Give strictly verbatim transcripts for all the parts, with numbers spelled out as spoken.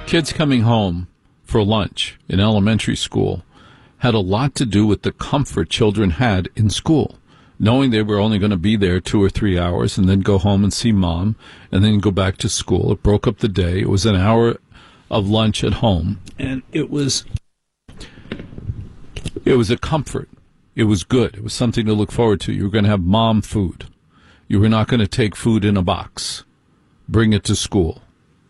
Kids coming home for lunch in elementary school had a lot to do with the comfort children had in school, knowing they were only going to be there two or three hours and then go home and see mom and then go back to school. It broke up the day. It was an hour of lunch at home, and it was it was a comfort. It was good. It was something to look forward to. You were going to have mom food. You were not going to take food in a box, bring it to school,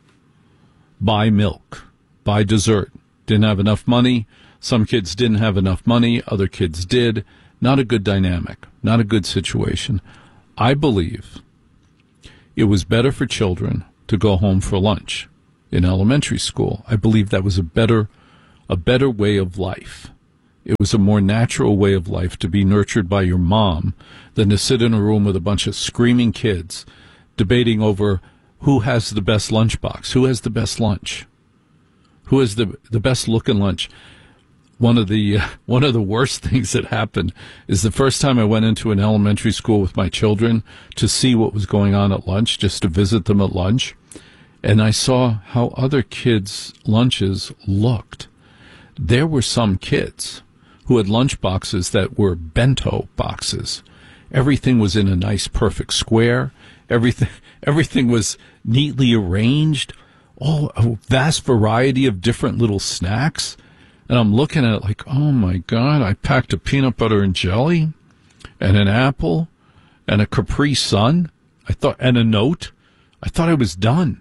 buy milk, buy dessert. Didn't have enough money. Some kids didn't have enough money. Other kids did. Not a good dynamic. Not a good situation. I believe it was better for children to go home for lunch in elementary school. I believe that was a better, a better way of life. It was a more natural way of life to be nurtured by your mom than to sit in a room with a bunch of screaming kids debating over who has the best lunchbox, who has the best lunch, who has the the best looking lunch. One of the uh, one of the worst things that happened is the first time I went into an elementary school with my children to see what was going on at lunch, just to visit them at lunch, and I saw how other kids' lunches looked. There were some kids who had lunch boxes that were bento boxes. Everything was in a nice, perfect square. Everything, everything was neatly arranged. Oh, a vast variety of different little snacks. And I'm looking at it like, oh, my God, I packed a peanut butter and jelly and an apple and a Capri Sun. I thought, and a note. I thought I was done.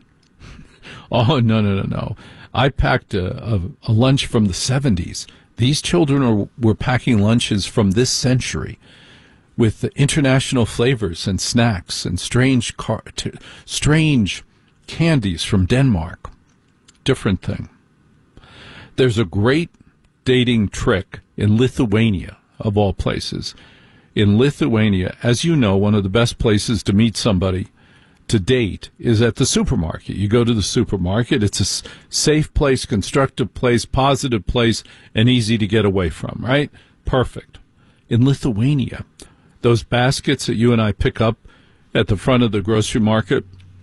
Oh, no, no, no, no. I packed a, a, a lunch from the seventies. These children are, were packing lunches from this century with international flavors and snacks and strange car, t- strange candies from Denmark. Different thing. There's a great dating trick in Lithuania, of all places. In Lithuania, as you know, one of the best places to meet somebody to date is at the supermarket. You go to the supermarket. It's a s- safe place, constructive place, positive place, and easy to get away from, right? Perfect. In Lithuania, those baskets that you and I pick up at the front of the grocery market,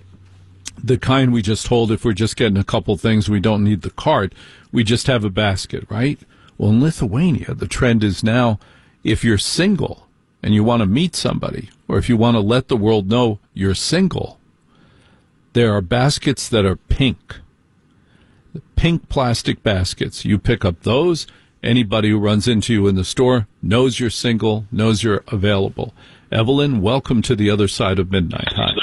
the kind we just hold if we're just getting a couple things, we don't need the cart. We just have a basket, right? Well, in Lithuania, the trend is now, if you're single and you want to meet somebody, or if you want to let the world know you're single, there are baskets that are pink. Pink plastic baskets. You pick up those. Anybody who runs into you in the store knows you're single, knows you're available. Evelyn, welcome to the other side of midnight. Hi.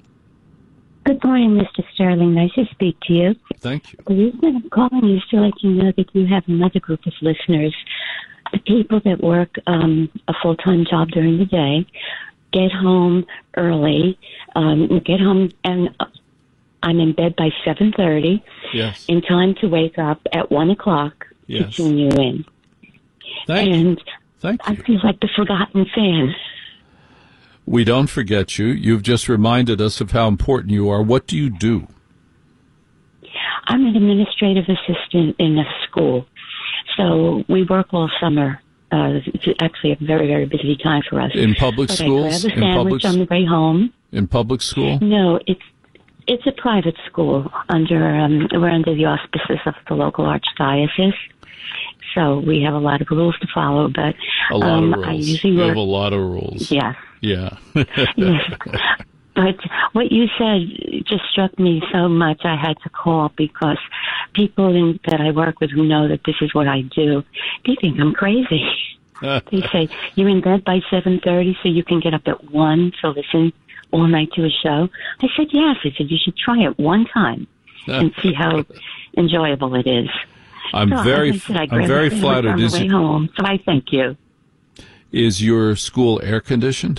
Good morning, Mister Sterling. Nice to speak to you. Thank you. The reason I'm calling is to let you know that you have another group of listeners, the people that work um, a full-time job during the day, get home early, um, get home, and uh, I'm in bed by seven thirty, yes, in time to wake up at one o'clock yes. to tune you in. Thank and you. Thank you. I feel like the forgotten fan. We don't forget you. You've just reminded us of how important you are. What do you do? I'm an administrative assistant in a school. So we work all summer. Uh, it's actually a very, very busy time for us. In public but schools? I grab a in sandwich public, on the way home. In public school? No, it's it's a private school. Under um, we're under the auspices of the local archdiocese. So we have a lot of rules to follow. But a lot um, of rules. I usually you work, have a lot of rules. Yes. Yeah. Yes. But what you said just struck me so much I had to call, because people in, that I work with who know that this is what I do, they think I'm crazy. They say, you're in bed by seven thirty so you can get up at one to listen all night to a show? I said, yes. I said, you should try it one time and see how enjoyable it is. I'm so, very, said, I I'm very flattered. On the is, way home, so I thank you. Is your school air conditioned?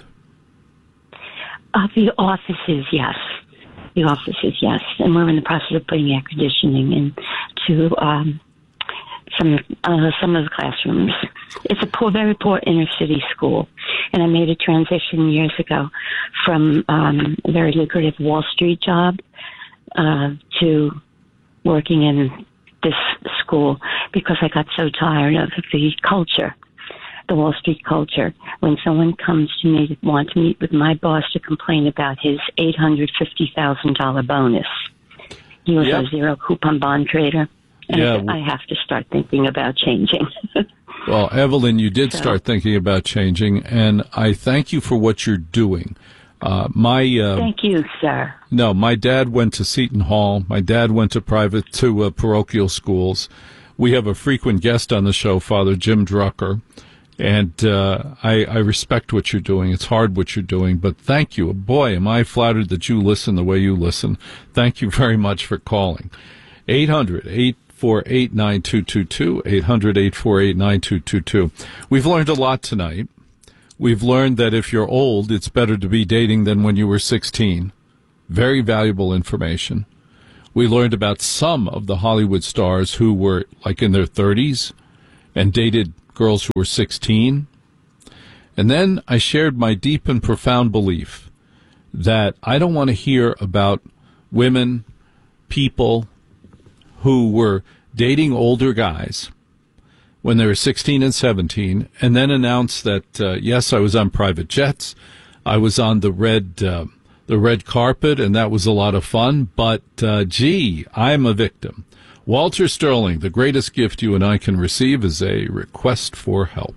Uh, the offices, yes. The offices, yes. And we're in the process of putting air conditioning into um, some uh, some of the classrooms. It's a poor, very poor inner city school. And I made a transition years ago from um, a very lucrative Wall Street job uh, to working in this school because I got so tired of the culture. The Wall Street culture. When someone comes to me to want to meet with my boss to complain about his eight hundred fifty thousand dollars bonus, He was Yep. a zero coupon bond trader. And Yeah. I have to start thinking about changing. Well, Evelyn, you did So- start thinking about changing, and I thank you for what you're doing. Uh, my uh, Thank you, sir. no, my dad went to Seton Hall. My dad went to private to uh, parochial schools. We have a frequent guest on the show, Father Jim Drucker, and uh, I, I respect what you're doing. It's hard what you're doing, but thank you. Boy, am I flattered that you listen the way you listen. Thank you very much for calling. eight hundred, eight four eight, nine two two two, eight hundred, eight four eight, nine two two two. We've learned a lot tonight. We've learned that if you're old, it's better to be dating than when you were sixteen. Very valuable information. We learned about some of the Hollywood stars who were like in their thirties and dated girls who were sixteen. And then I shared my deep and profound belief that I don't want to hear about women, people who were dating older guys when they were sixteen and seventeen, and then announced that, uh, yes, I was on private jets, I was on the red uh, the red carpet, and that was a lot of fun, but, uh, gee, I'm a victim. Walter Sterling, the greatest gift you and I can receive is a request for help.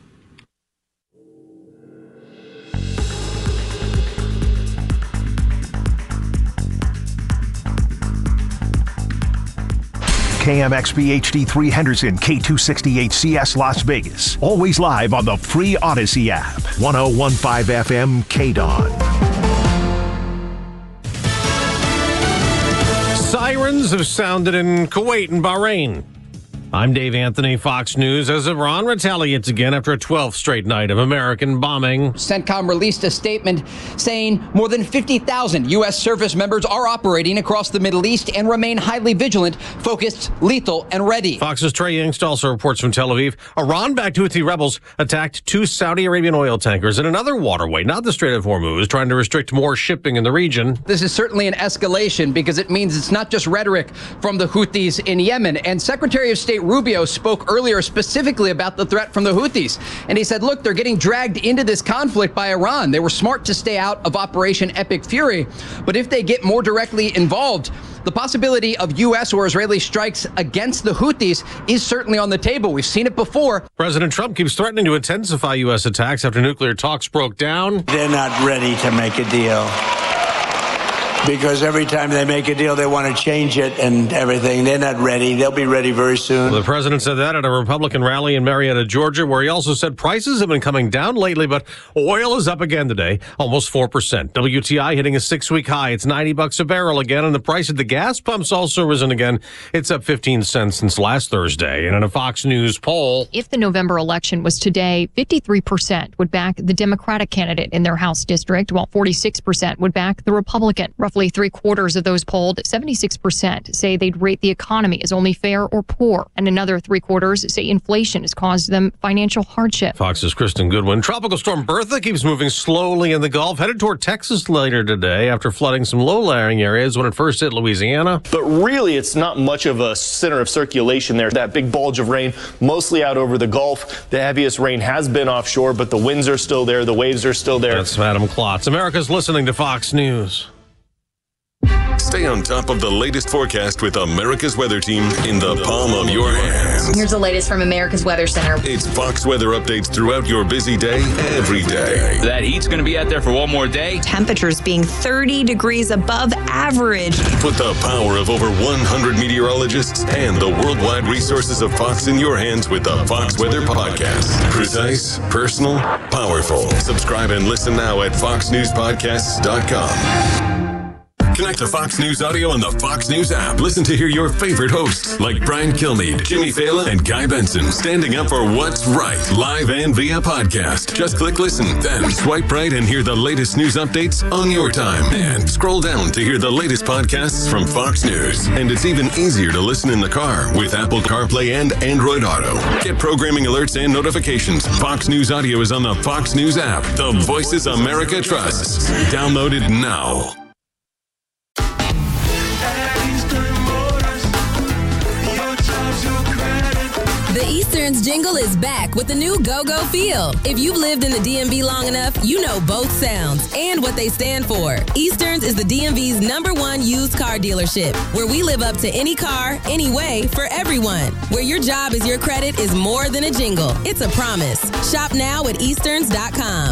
K M X B H D three Henderson, K two sixty-eight C S Las Vegas. Always live on the free Odyssey app. one oh one point five F M K D O N. Sirens have sounded in Kuwait and Bahrain. I'm Dave Anthony, Fox News, as Iran retaliates again after a twelfth straight night of American bombing. CENTCOM released a statement saying more than fifty thousand U S service members are operating across the Middle East and remain highly vigilant, focused, lethal, and ready. Fox's Trey Yingst also reports from Tel Aviv. Iran-backed Houthi rebels attacked two Saudi Arabian oil tankers in another waterway, not the Strait of Hormuz, trying to restrict more shipping in the region. This is certainly an escalation because it means it's not just rhetoric from the Houthis in Yemen. And Secretary of State Rubio spoke earlier specifically about the threat from the Houthis. And he said, look, they're getting dragged into this conflict by Iran. They were smart to stay out of Operation Epic Fury. But if they get more directly involved, the possibility of U S or Israeli strikes against the Houthis is certainly on the table. We've seen it before. President Trump keeps threatening to intensify U S attacks after nuclear talks broke down. They're not ready to make a deal. Because every time they make a deal, they want to change it and everything. They're not ready. They'll be ready very soon. The president said that at a Republican rally in Marietta, Georgia, where he also said prices have been coming down lately, but oil is up again today, almost four percent. W T I hitting a six-week high. It's ninety bucks a barrel again, and the price at the gas pumps also risen again. It's up fifteen cents since last Thursday. And in a Fox News poll, if the November election was today, fifty-three percent would back the Democratic candidate in their House district, while forty-six percent would back the Republican. Roughly three quarters of those polled, seventy-six percent, say they'd rate the economy as only fair or poor. And another three quarters say inflation has caused them financial hardship. Fox's Kristen Goodwin. Tropical storm Bertha keeps moving slowly in the Gulf, headed toward Texas later today after flooding some low-lying areas when it first hit Louisiana. But really, it's not much of a center of circulation there. That big bulge of rain, mostly out over the Gulf. The heaviest rain has been offshore, but the winds are still there. The waves are still there. That's Adam Klotz. America's listening to Fox News. Stay on top of the latest forecast with America's Weather Team in the palm of your hands. Here's the latest from America's Weather Center. It's Fox weather updates throughout your busy day, every day. That heat's going to be out there for one more day. Temperatures being thirty degrees above average. Put the power of over one hundred meteorologists and the worldwide resources of Fox in your hands with the Fox Weather Podcast. Precise, personal, powerful. Subscribe and listen now at fox news podcasts dot com. Connect to Fox News Audio on the Fox News app. Listen to hear your favorite hosts like Brian Kilmeade, Jimmy Fallon, and Guy Benson standing up for what's right, live and via podcast. Just click listen, then swipe right and hear the latest news updates on your time. And scroll down to hear the latest podcasts from Fox News. And it's even easier to listen in the car with Apple CarPlay and Android Auto. Get programming alerts and notifications. Fox News Audio is on the Fox News app. The voices America trusts. Download it now. The Eastern Eastern's jingle is back with the new Go-Go feel. If you've lived in the D M V long enough, you know both sounds and what they stand for. Eastern's is the D M V's number one used car dealership, where we live up to any car, any way, for everyone. Where your job is your credit is more than a jingle. It's a promise. Shop now at easterns dot com.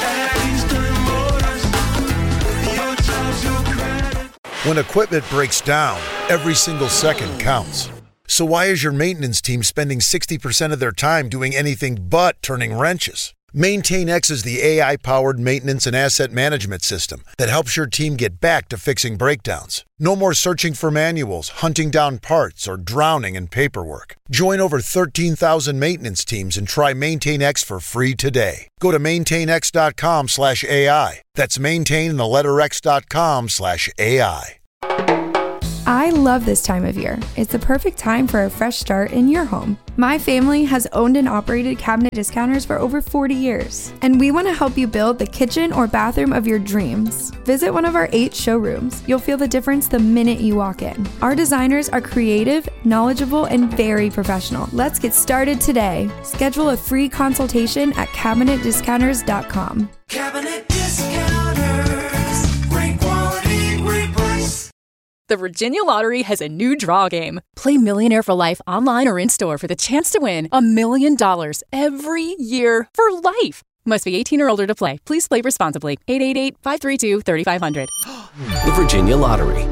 When equipment breaks down, every single second counts. So why is your maintenance team spending sixty percent of their time doing anything but turning wrenches? MaintainX is the A I-powered maintenance and asset management system that helps your team get back to fixing breakdowns. No more searching for manuals, hunting down parts, or drowning in paperwork. Join over thirteen thousand maintenance teams and try MaintainX for free today. Go to maintainx.com slash AI. That's maintain the letter X dot com slash AI. I love this time of year. It's the perfect time for a fresh start in your home. My family has owned and operated Cabinet Discounters for over forty years, and we want to help you build the kitchen or bathroom of your dreams. Visit one of our eight showrooms. You'll feel the difference the minute you walk in. Our designers are creative, knowledgeable, and very professional. Let's get started today. Schedule a free consultation at cabinet discounters dot com. Cabinet Discounters. Great quality, great price. The Virginia Lottery has a new draw game. Play Millionaire for Life online or in-store for the chance to win a million dollars every year for life. Must be eighteen or older to play. Please play responsibly. eight eight eight, five three two, three five zero zero. The Virginia Lottery.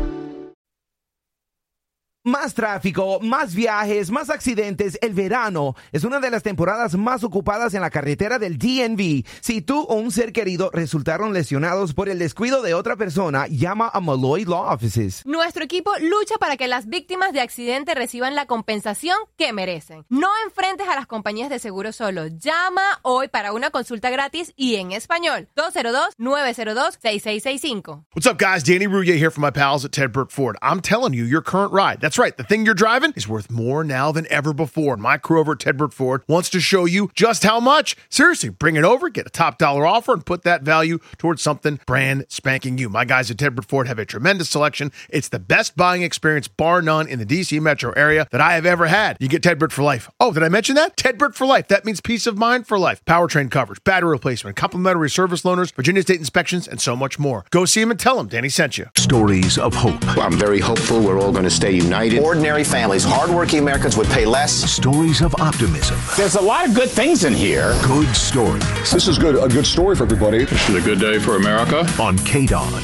Más tráfico, más viajes, más accidentes. El verano es una de las temporadas más ocupadas en la carretera del D M V. Si tú o un ser querido resultaron lesionados por el descuido de otra persona, llama a Malloy Law Offices. Nuestro equipo lucha para que las víctimas de accidente reciban la compensación que merecen. No enfrentes a las compañías de seguro solo. Llama hoy para una consulta gratis y en español. dos cero dos, nueve cero dos, seis seis seis cinco. What's up, guys? Danny Rouillet here from my pals at Ted Burt Ford. I'm telling you, your current ride, that's right, the thing you're driving is worth more now than ever before. And my crew over at Ted Burt Ford wants to show you just how much. Seriously, bring it over, get a top dollar offer, and put that value towards something brand spanking new. My guys at Ted Burt Ford have a tremendous selection. It's the best buying experience, bar none, in the D C metro area that I have ever had. You get Ted Burt for life. Oh, did I mention that? Ted Burt for life. That means peace of mind for life. Powertrain coverage, battery replacement, complimentary service loaners, Virginia state inspections, and so much more. Go see him and tell him Danny sent you. Stories of hope. Well, I'm very hopeful we're all going to stay united. Ordinary families, hardworking Americans would pay less. Stories of optimism. There's a lot of good things in here. Good stories. This is good. A good story for everybody. This is a good day for America. On K D O N.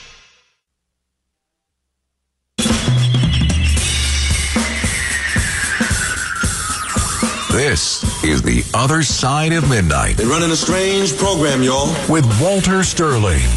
This is The Other Side of Midnight. They're running a strange program, y'all. With Walter Sterling.